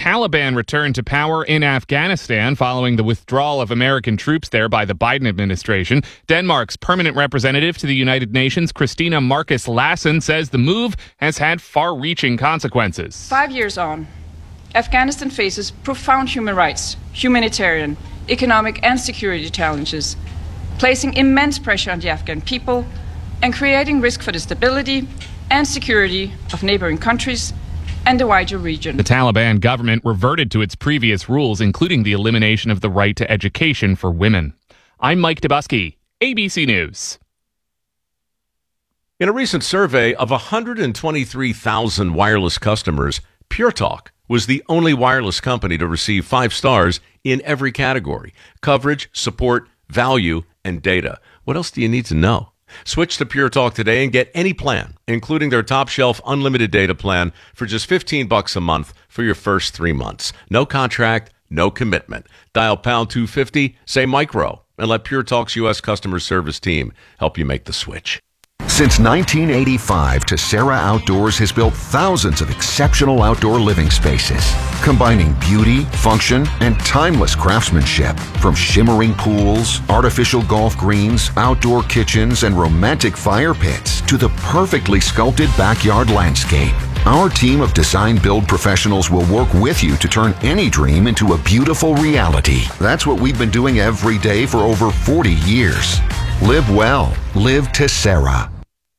Taliban returned to power in Afghanistan following the withdrawal of American troops there by the Biden administration. Denmark's permanent representative to the United Nations, Christina Marcus Lassen, says the move has had far-reaching consequences. 5 years on, Afghanistan faces profound human rights, humanitarian, economic and security challenges, placing immense pressure on the Afghan people and creating risk for the stability and security of neighboring countries and the wider region. The Taliban government reverted to its previous rules, including the elimination of the right to education for women. I'm Mike Dubusky, ABC News. In a recent survey of 123,000 wireless customers, Pure Talk was the only wireless company to receive 5 stars in every category: coverage, support, value, and data. What else do you need to know? Switch to Pure Talk today and get any plan, including their top shelf unlimited data plan, for just $15 a month for your first 3 months. No contract, no commitment. Dial pound 250, say micro, and let Pure Talk's U.S. customer service team help you make the switch. Since 1985, Tessera Outdoors has built thousands of exceptional outdoor living spaces, combining beauty, function, and timeless craftsmanship. From shimmering pools, artificial golf greens, outdoor kitchens, and romantic fire pits to the perfectly sculpted backyard landscape. Our team of design-build professionals will work with you to turn any dream into a beautiful reality. That's what we've been doing every day for over 40 years. Live well. Live Tessera.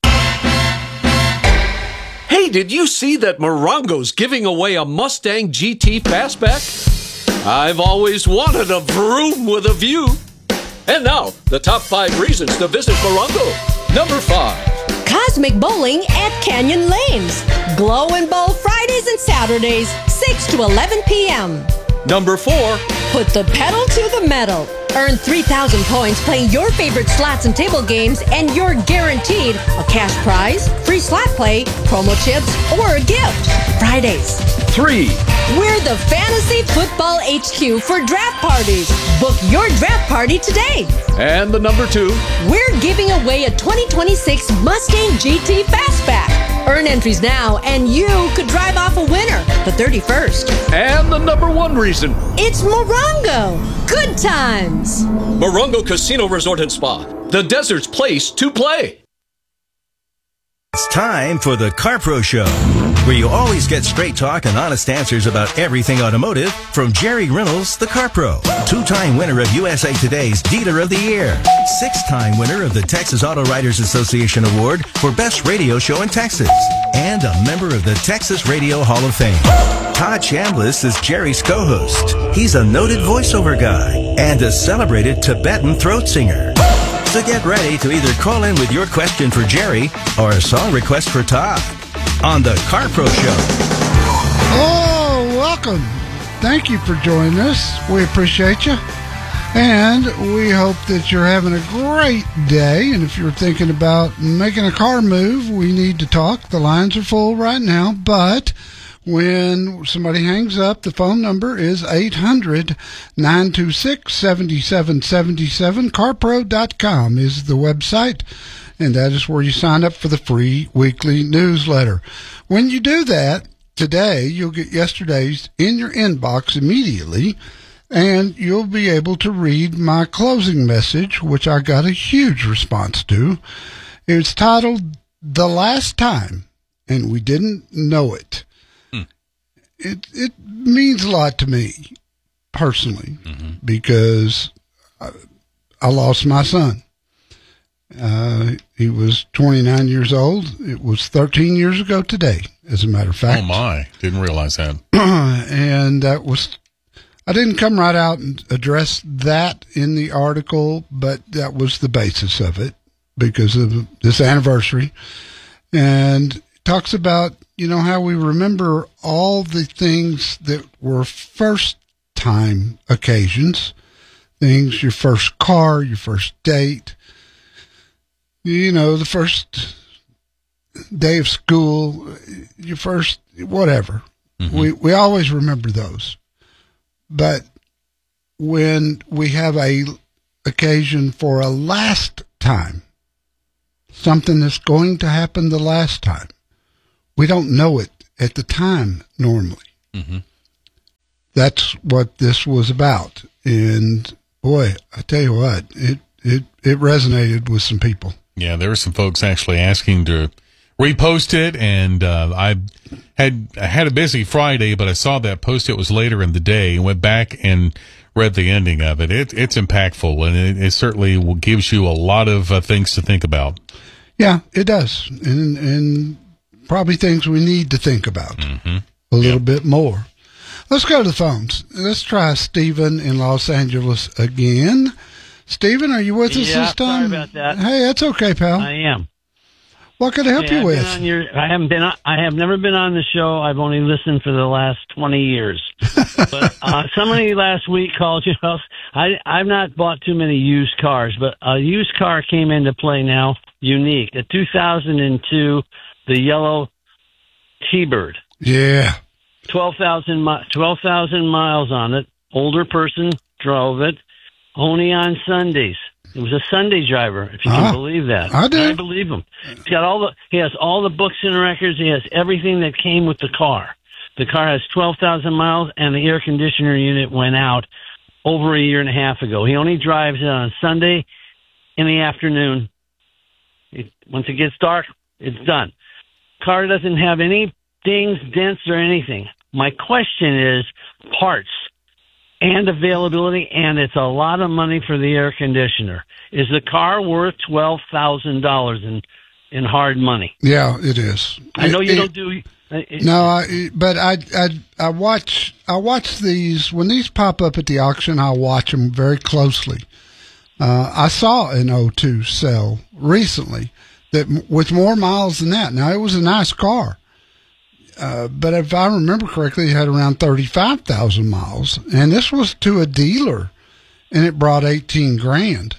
Hey, did you see that Morongo's giving away a Mustang GT Fastback? I've always wanted a vroom with a view. And now, the top 5 reasons to visit Morongo. Number 5. Cosmic Bowling at Canyon Lanes. Glow and Bowl Fridays and Saturdays, 6 to 11 p.m. Number 4. Put the pedal to the metal. Earn 3,000 points playing your favorite slots and table games, and you're guaranteed a cash prize, free slot play, promo chips, or a gift. Fridays. 3. We're the Fantasy Football HQ for draft parties. Book your draft party today. And the number 2. We're giving away a 2026 Mustang GT Fastback. Earn entries now, and you could drive off a winner the 31st. And the number 1 reason. It's Morongo. Good times. Morongo Casino Resort and Spa. The desert's place to play. It's time for the CarPro Show, where you always get straight talk and honest answers about everything automotive from Jerry Reynolds, the CarPro. 2-time winner of USA Today's Dealer of the Year. 6-time winner of the Texas Auto Writers Association Award for Best Radio Show in Texas. And a member of the Texas Radio Hall of Fame. Todd Chambliss is Jerry's co-host. He's a noted voiceover guy and a celebrated Tibetan throat singer. So get ready to either call in with your question for Jerry or a song request for Todd on the CarPro Show. Oh, welcome. Thank you for joining us. We appreciate you. And we hope that you're having a great day. And if you're thinking about making a car move, we need to talk. The lines are full right now, but when somebody hangs up, the phone number is 800-926-7777. CarPro.com is the website, and that is where you sign up for the free weekly newsletter. When you do that, today, you'll get yesterday's in your inbox immediately, and you'll be able to read my closing message, which I got a huge response to. It's titled, The Last Time, and We Didn't Know It. It means a lot to me personally, because I lost my son. He was 29 years old. It was 13 years ago today, as a matter of fact. Oh my, didn't realize that. And that was, I didn't come right out and address that in the article, but that was the basis of it because of this anniversary. And it talks about, you know, how we remember all the things that were first time occasions, things, your first car, your first date, you know, the first day of school, your first whatever. We always remember those. But when we have a occasion for a last time, something that's going to happen the last time, we don't know it at the time normally. That's what this was about. And boy, I tell you what, it resonated with some people. Yeah, there were some folks actually asking to repost it, and I had a busy Friday, but I saw that post. It was later in the day, and went back and read the ending of it. It's impactful, and it certainly gives you a lot of things to think about. Yeah, it does, and probably things we need to think about a little bit more. Let's go to the phones. Let's try Stephen in Los Angeles again. Stephen, are you with us this time? Sorry about that. Hey, that's okay, pal. I am. What can I help you with? I have never been on the show. I've only listened for the last 20 years. But somebody last week called you. I've not bought too many used cars, but a used car came into play now. Unique, a 2002, the yellow T-Bird. Yeah. 12,000 miles on it. Older person drove it. Only on Sundays. It was a Sunday driver, if you can believe that. I do. I believe him. He has all the books and records. He has everything that came with the car. The car has 12,000 miles, and the air conditioner unit went out over a year and a half ago. He only drives it on Sunday in the afternoon. Once it gets dark, it's done. Car doesn't have any dings, dents, or anything. My question is parts and availability, and it's a lot of money for the air conditioner. Is the car worth $12,000 in hard money? Yeah, it is. I know you don't do. But I watch these when these pop up at the auction. I watch them very closely. I saw an 02 sell recently that with more miles than that. Now it was a nice car. But if I remember correctly, it had around 35,000 miles, and this was to a dealer, and it brought $18,000.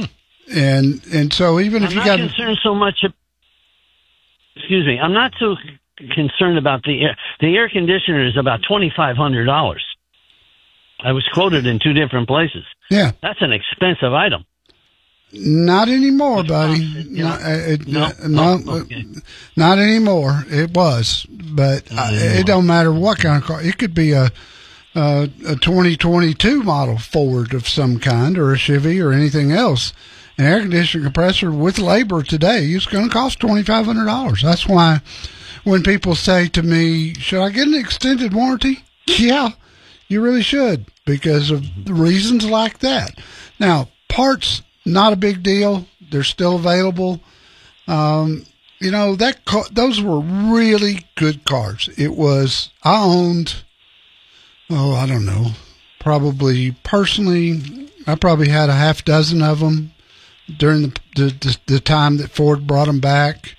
And so even if you got concerned so much, excuse me, I'm not so concerned about the air. The air conditioner is about $2,500. I was quoted in two different places. Yeah, that's an expensive item. Not anymore, buddy. Not anymore. It was, but it don't matter what kind of car. It could be a 2022 model Ford of some kind, or a Chevy, or anything else. An air conditioner compressor with labor today is going to cost $2,500. That's why when people say to me, "Should I get an extended warranty?" Yeah, you really should, because of the reasons like that. Now, parts. Not a big deal. They're still available. Those were really good cars. I owned, I don't know, probably personally, I probably had a half dozen of them during the time that Ford brought them back.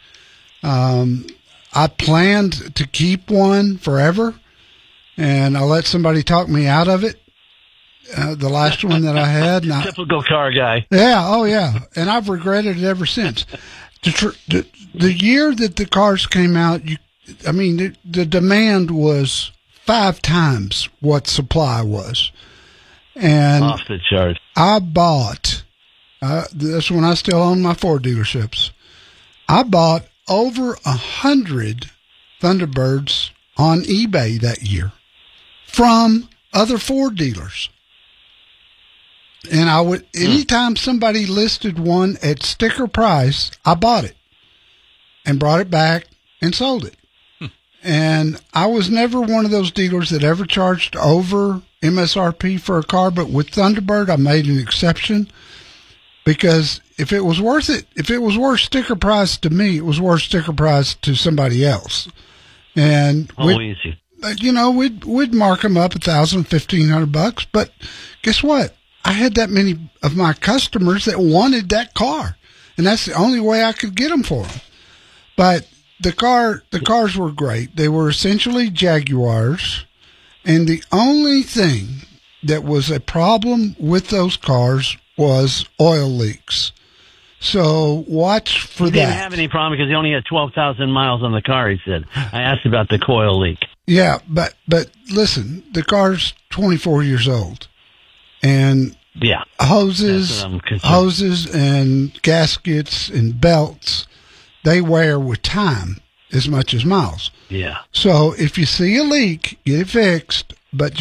I planned to keep one forever, and I let somebody talk me out of it. The last one that I had. Typical car guy. Yeah, oh yeah. And I've regretted it ever since. The year that the cars came out, the demand was 5 times what supply was. And off the chart. I bought, that's when I still owned my Ford dealerships. I bought over 100 Thunderbirds on eBay that year from other Ford dealers. And I would, anytime somebody listed one at sticker price, I bought it and brought it back and sold it. And I was never one of those dealers that ever charged over MSRP for a car, but with Thunderbird, I made an exception, because if it was worth it, if it was worth sticker price to me, it was worth sticker price to somebody else. And easy. We'd mark them up $1,000, $1,500, but guess what? I had that many of my customers that wanted that car, and that's the only way I could get them for them. But the cars were great. They were essentially Jaguars, and the only thing that was a problem with those cars was oil leaks. So watch for that. He didn't have any problem because he only had 12,000 miles on the car, he said. I asked about the coil leak. Yeah, but listen, the car's 24 years old. And hoses and gaskets and belts, they wear with time as much as miles. Yeah. So if you see a leak, get it fixed, but just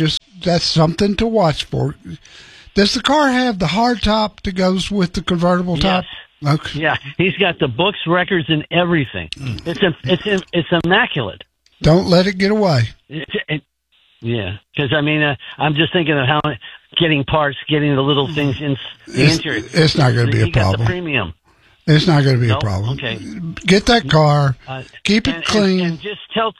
that's something to watch for. Does the car have the hard top that goes with the convertible top? Okay. Yeah, he's got the books, records, and everything. It's immaculate. Don't let it get away. Yeah, because I'm just thinking of how getting parts, getting the little things in the interior. It's not going to be a problem. Got the premium. It's not going to be a problem. Okay. Get that car, keep it clean, and just tell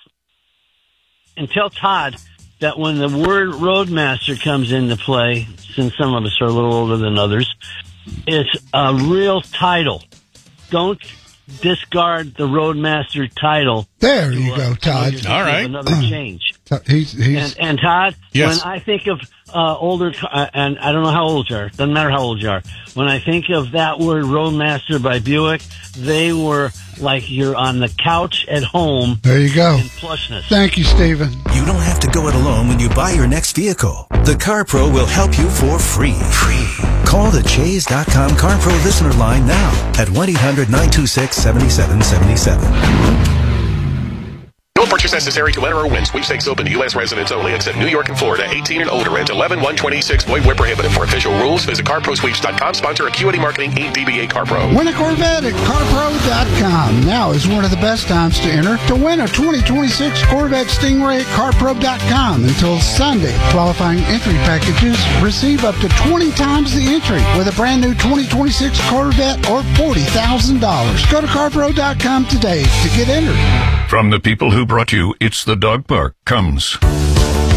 Todd that when the word Roadmaster comes into play, since some of us are a little older than others, it's a real title. Don't discard the Roadmaster title. There you go, Todd. All right. Another change. He's and Todd, yes. When I think of older, and I don't know how old you are, doesn't matter how old you are, when I think of that word Roadmaster by Buick, they were like you're on the couch at home. There you go. In plushness. Thank you, Stephen. You don't have to go it alone when you buy your next vehicle. The CarPro will help you for free. Call the Chase.com CarPro listener line now at 1-800-926-7777. No purchase necessary to enter or win. Sweepstakes open to U.S. residents only, except New York and Florida. 18 and older. Rent 11-126. Void where prohibited. For official rules, visit CarProSweeps.com. Sponsor Acuity Marketing, Inc. DBA CarPro. Win a Corvette at CarPro.com. Now is one of the best times to enter to win a 2026 Corvette Stingray at CarPro.com until Sunday. Qualifying entry packages receive up to 20 times the entry with a brand new 2026 Corvette or $40,000. Go to CarPro.com today to get entered. From the people who brought you It's the Dog Park comes